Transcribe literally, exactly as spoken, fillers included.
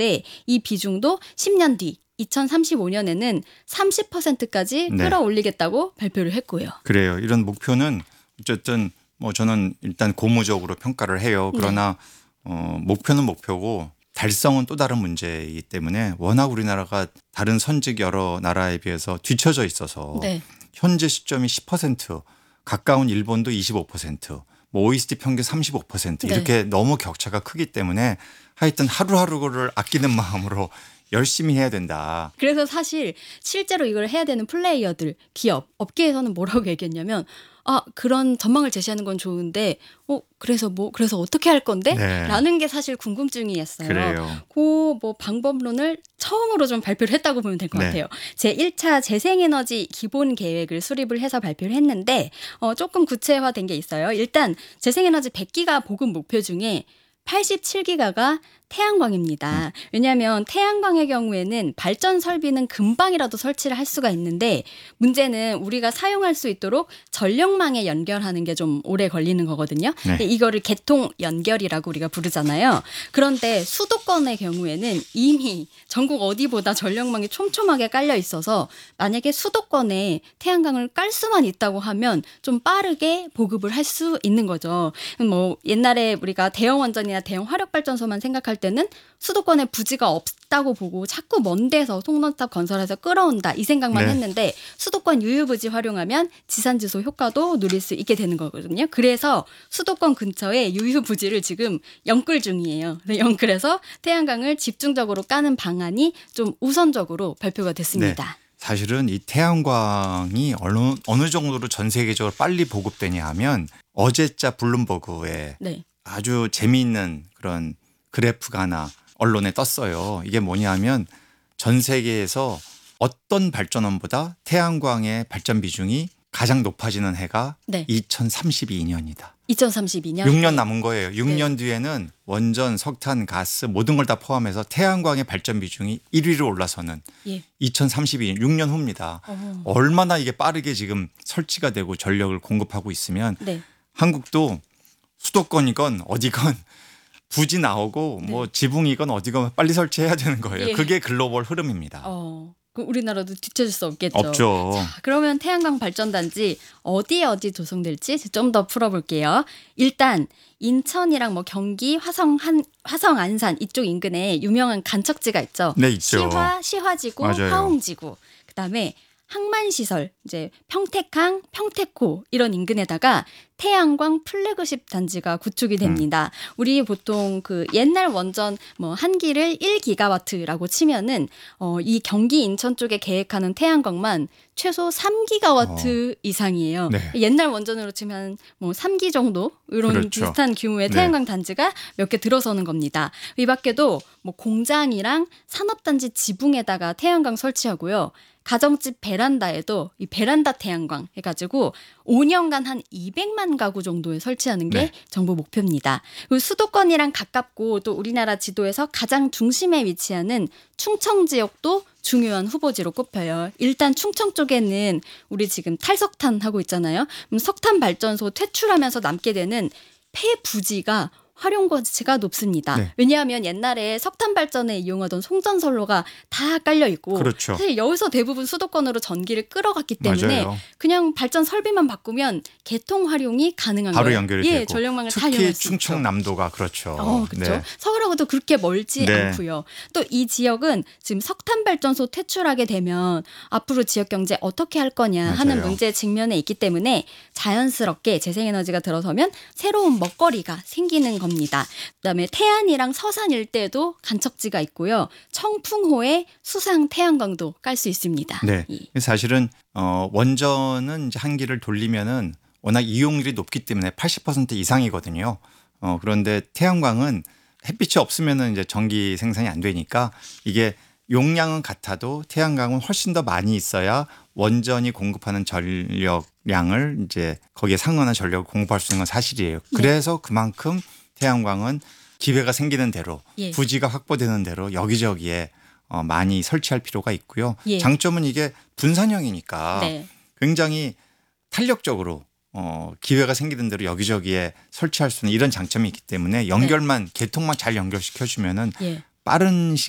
있는데 이 비중도 십 년 뒤 이천삼십오 년에는 삼십 퍼센트까지 네. 끌어올리겠다고 발표를 했고요. 그래요. 이런 목표는 어쨌든 뭐 저는 일단 고무적으로 평가를 해요. 그러나 네. 어, 목표는 목표고 달성은 또 다른 문제이기 때문에 워낙 우리나라가 다른 선직 여러 나라에 비해서 뒤처져 있어서 네. 현재 시점이 십 퍼센트, 가까운 일본도 이십오 퍼센트, 뭐 오이시디 평균 삼십오 퍼센트 이렇게 네. 너무 격차가 크기 때문에 하여튼 하루하루를 아끼는 마음으로 열심히 해야 된다. 그래서 사실 실제로 이걸 해야 되는 플레이어들, 기업, 업계에서는 뭐라고 얘기했냐면 아 그런 전망을 제시하는 건 좋은데 어 그래서 뭐 그래서 어떻게 할 건데? 네. 라는 게 사실 궁금증이었어요. 그래요. 그 뭐 방법론을 처음으로 좀 발표를 했다고 보면 될 것 네. 같아요. 제일 차 재생에너지 기본 계획을 수립을 해서 발표를 했는데 어, 조금 구체화된 게 있어요. 일단 재생에너지 백 기가 보급 목표 중에 팔십칠 기가가 태양광입니다. 왜냐하면 태양광의 경우에는 발전 설비는 금방이라도 설치를 할 수가 있는데 문제는 우리가 사용할 수 있도록 전력망에 연결하는 게 좀 오래 걸리는 거거든요. 네. 이거를 개통 연결이라고 우리가 부르잖아요. 그런데 수도권의 경우에는 이미 전국 어디보다 전력망이 촘촘하게 깔려 있어서 만약에 수도권에 태양광을 깔 수만 있다고 하면 좀 빠르게 보급을 할 수 있는 거죠. 뭐 옛날에 우리가 대형 원전이나 대형 화력발전소만 생각할 때는 수도권에 부지가 없다고 보고 자꾸 먼 데서 송전탑 건설해서 끌어온다 이 생각만 네. 했는데 수도권 유휴부지 활용하면 지산지소 효과도 누릴 수 있게 되는 거거든요. 그래서 수도권 근처에 유휴부지를 지금 연끌 중이에요. 연끌해서 태양광을 집중적으로 까는 방안이 좀 우선적으로 발표가 됐습니다. 네. 사실은 이 태양광이 어느, 어느 정도로 전 세계적으로 빨리 보급되냐 하면 어제자 블룸버그에 네. 아주 재미있는 그런 그래프가 하나 언론에 떴어요. 이게 뭐냐면 전 세계에서 어떤 발전원보다 태양광의 발전 비중이 가장 높아지는 해가 네. 이천삼십이 년이다. 이천삼십이 년? 육 년 남은 거예요. 육 년 네. 뒤에는 원전, 석탄, 가스 모든 걸 다 포함해서 태양광의 발전 비중이 일 위로 올라서는 예. 이천삼십이 년, 육 년 후입니다. 어머. 얼마나 이게 빠르게 지금 설치가 되고 전력을 공급하고 있으면 네. 한국도 수도권이건 어디건 부지 나오고 네. 뭐 지붕이건 어디건 빨리 설치해야 되는 거예요. 예. 그게 글로벌 흐름입니다. 어. 그 우리나라도 뒤처질 수 없겠죠. 없죠. 자, 그러면 태양광 발전단지 어디에 어디 조성될지 좀 더 풀어볼게요. 일단 인천이랑 뭐 경기, 화성, 한, 화성, 안산 이쪽 인근에 유명한 간척지가 있죠. 네, 있죠. 시화, 시화지구, 맞아요. 화홍지구. 그다음에 항만시설, 이제 평택항, 평택호 이런 인근에다가 태양광 플래그십 단지가 구축이 됩니다. 음. 우리 보통 그 옛날 원전 뭐 한 기를 일 기가와트라고 치면은 어, 이 경기 인천 쪽에 계획하는 태양광만 최소 삼 기가와트 어. 이상이에요. 네. 옛날 원전으로 치면 뭐 삼 기 정도 이런 그렇죠. 비슷한 규모의 태양광 네. 단지가 몇 개 들어서는 겁니다. 이 밖에도 뭐 공장이랑 산업단지 지붕에다가 태양광 설치하고요. 가정집 베란다에도 이 베란다 태양광 해가지고 오 년간 한 이백만 가구 정도에 설치하는 게 네. 정부 목표입니다. 그리고 수도권이랑 가깝고 또 우리나라 지도에서 가장 중심에 위치하는 충청 지역도 중요한 후보지로 꼽혀요. 일단 충청 쪽에는 우리 지금 탈석탄 하고 있잖아요. 그럼 석탄 발전소 퇴출하면서 남게 되는 폐부지가 활용 가치가 높습니다. 네. 왜냐하면 옛날에 석탄 발전에 이용하던 송전선로가 다 깔려 있고 그렇죠. 사실 여기서 대부분 수도권으로 전기를 끌어갔기 때문에 맞아요. 그냥 발전 설비만 바꾸면 개통 활용이 가능한 바로 거예요. 연결이 예, 되고 전력망을 다 특히 이용할 수 충청남도가 그렇죠. 어, 그렇죠. 네. 서울하고도 그렇게 멀지 네. 않고요. 또 이 지역은 지금 석탄 발전소 퇴출하게 되면 앞으로 지역 경제 어떻게 할 거냐 맞아요. 하는 문제 직면에 있기 때문에 자연스럽게 재생에너지가 들어서면 새로운 먹거리가 생기는 겁니다. 그다음에 태안이랑 서산 일대도 간척지가 있고요. 청풍호에 수상 태양광도 깔 수 있습니다. 네, 사실은 어, 원전은 이제 한 기를 돌리면은 워낙 이용률이 높기 때문에 팔십 퍼센트 이상이거든요. 어, 그런데 태양광은 햇빛이 없으면은 이제 전기 생산이 안 되니까 이게 용량은 같아도 태양광은 훨씬 더 많이 있어야 원전이 공급하는 전력량을 이제 거기에 상응하는 전력을 공급할 수 있는 건 사실이에요. 그래서 네. 그만큼 태양광은 기회가 생기는 대로 예. 부지가 확보되는 대로 여기저기에 어, 많이 설치할 필요가 있고요. 예. 장점은 이게 분산형이니까 네. 굉장히 탄력적으로 어, 기회가 생기는 대로 여기저기에 설치할 수 있는 이런 장점이 있기 때문에 연결만 네. 개통만 잘 연결시켜주면은 예. 빠른 시간